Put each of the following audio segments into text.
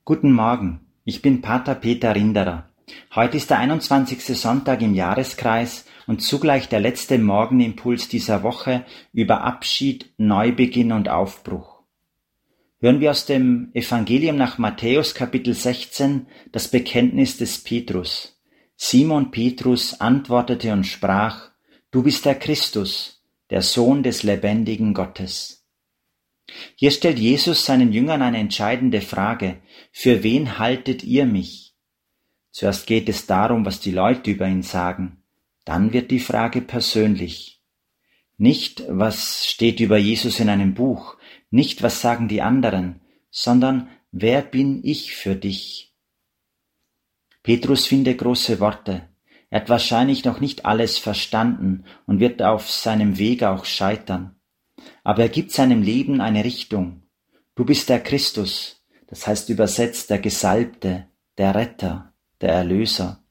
Guten Morgen, ich bin Pater Peter Rinderer. Heute ist der 21. Sonntag im Jahreskreis und zugleich der letzte Morgenimpuls dieser Woche über Abschied, Neubeginn und Aufbruch. Hören wir aus dem Evangelium nach Matthäus Kapitel 16 das Bekenntnis des Petrus. Simon Petrus antwortete und sprach: Du bist der Christus, der Sohn des lebendigen Gottes. Hier stellt Jesus seinen Jüngern eine entscheidende Frage: Für wen haltet ihr mich? Zuerst geht es darum, was die Leute über ihn sagen. Dann wird die Frage persönlich. Nicht, was steht über Jesus in einem Buch, nicht, was sagen die anderen, sondern wer bin ich für dich? Petrus findet große Worte. Er hat wahrscheinlich noch nicht alles verstanden und wird auf seinem Weg auch scheitern. Aber er gibt seinem Leben eine Richtung. Du bist der Christus, das heißt übersetzt der Gesalbte, der Retter, der Erlöser.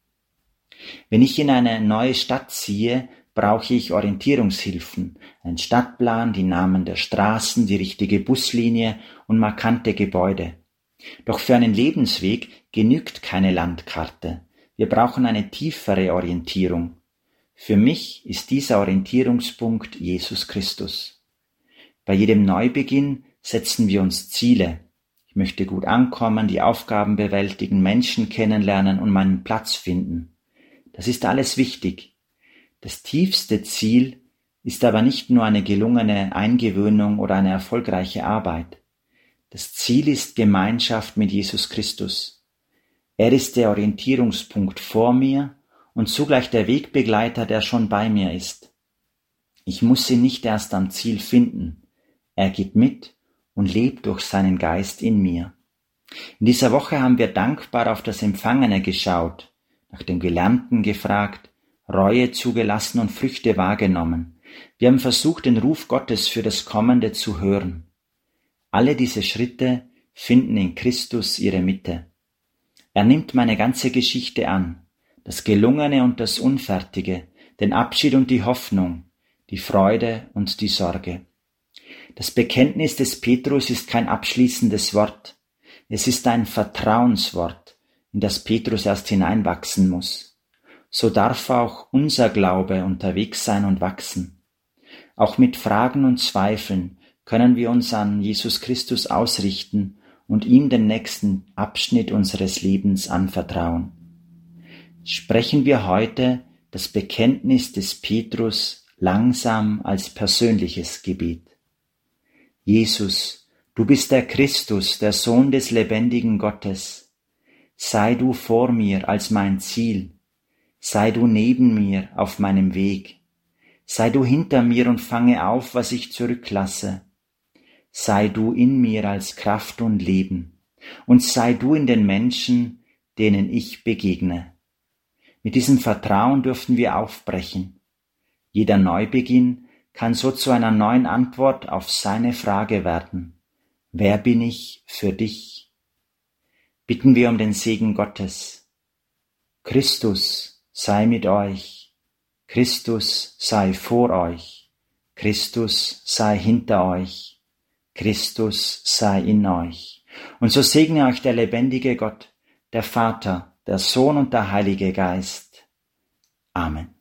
Wenn ich in eine neue Stadt ziehe, brauche ich Orientierungshilfen, einen Stadtplan, die Namen der Straßen, die richtige Buslinie und markante Gebäude. Doch für einen Lebensweg genügt keine Landkarte. Wir brauchen eine tiefere Orientierung. Für mich ist dieser Orientierungspunkt Jesus Christus. Bei jedem Neubeginn setzen wir uns Ziele. Ich möchte gut ankommen, die Aufgaben bewältigen, Menschen kennenlernen und meinen Platz finden. Das ist alles wichtig. Das tiefste Ziel ist aber nicht nur eine gelungene Eingewöhnung oder eine erfolgreiche Arbeit. Das Ziel ist Gemeinschaft mit Jesus Christus. Er ist der Orientierungspunkt vor mir und zugleich der Wegbegleiter, der schon bei mir ist. Ich muss ihn nicht erst am Ziel finden. Er geht mit und lebt durch seinen Geist in mir. In dieser Woche haben wir dankbar auf das Empfangene geschaut, nach dem Gelernten gefragt, Reue zugelassen und Früchte wahrgenommen. Wir haben versucht, den Ruf Gottes für das Kommende zu hören. Alle diese Schritte finden in Christus ihre Mitte. Er nimmt meine ganze Geschichte an, das Gelungene und das Unfertige, den Abschied und die Hoffnung, die Freude und die Sorge. Das Bekenntnis des Petrus ist kein abschließendes Wort. Es ist ein Vertrauenswort, in das Petrus erst hineinwachsen muss. So darf auch unser Glaube unterwegs sein und wachsen. Auch mit Fragen und Zweifeln können wir uns an Jesus Christus ausrichten und ihm den nächsten Abschnitt unseres Lebens anvertrauen. Sprechen wir heute das Bekenntnis des Petrus langsam als persönliches Gebet. Jesus, du bist der Christus, der Sohn des lebendigen Gottes. Sei du vor mir als mein Ziel. Sei du neben mir auf meinem Weg. Sei du hinter mir und fange auf, was ich zurücklasse. Sei du in mir als Kraft und Leben. Und sei du in den Menschen, denen ich begegne. Mit diesem Vertrauen dürfen wir aufbrechen. Jeder Neubeginn kann so zu einer neuen Antwort auf seine Frage werden. Wer bin ich für dich? Bitten wir um den Segen Gottes. Christus sei mit euch. Christus sei vor euch. Christus sei hinter euch. Christus sei in euch. Und so segne euch der lebendige Gott, der Vater, der Sohn und der Heilige Geist. Amen.